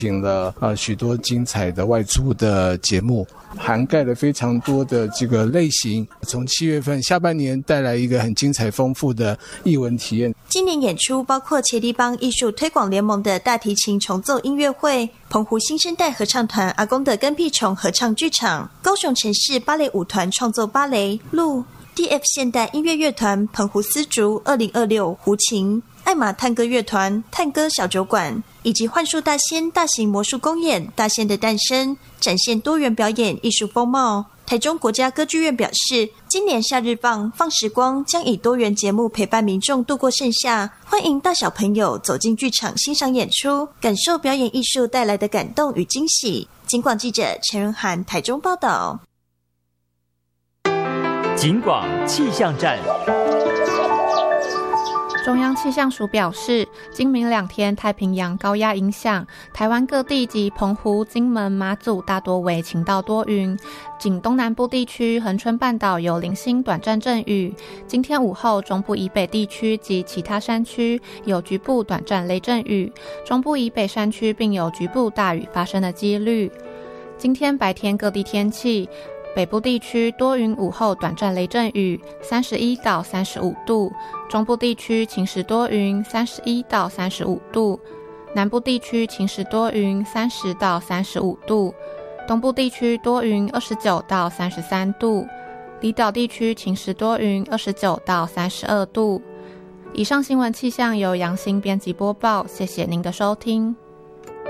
请了许多精彩的外出的节目，涵盖了非常多的这个类型，从7月份下半年带来一个很精彩丰富的艺文体验。 今年演出包括茄喱帮艺术推广联盟的大提琴重奏音乐会、澎湖新生代合唱团阿公的跟屁虫合唱剧场、高雄城市芭蕾舞团创作芭蕾鹿、DF 现代音乐乐团澎湖丝竹2026胡琴、爱马探戈乐团探戈小酒馆，以及幻术大仙大型魔术公演大仙的诞生，展现多元表演艺术风貌。台中国家歌剧院表示，今年夏日放时光将以多元节目陪伴民众度过盛夏，欢迎大小朋友走进剧场欣赏演出，感受表演艺术带来的感动与惊喜。警广记者陈仁涵台中报道。 警广气象站。 中央气象署表示，今明2天太平洋高压影响，台湾各地及澎湖、金门、马祖大多为晴到多云，仅东南部地区恒春半岛有零星短暂阵雨。今天午后，中部以北地区及其他山区有局部短暂雷阵雨，中部以北山区并有局部大雨发生的几率。今天白天各地天气，北部地区多云，午后短暂雷阵雨，31到35度；中部地区晴时多云，31到35度；南部地区晴时多云，30到35度；东部地区多云，29到33度；离岛地区晴时多云，29到32度。以上新闻气象由杨欣编辑播报，谢谢您的收听。